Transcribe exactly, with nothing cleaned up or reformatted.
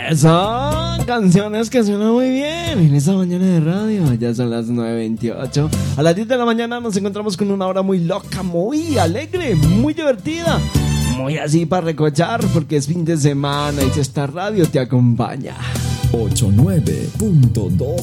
Son canciones que suenan muy bien en esta mañana de radio. Ya son las nueve veintiocho. A las diez de la mañana nos encontramos con una hora muy loca, muy alegre, muy divertida, muy así para recochar, porque es fin de semana y esta radio te acompaña. ochenta y nueve punto dos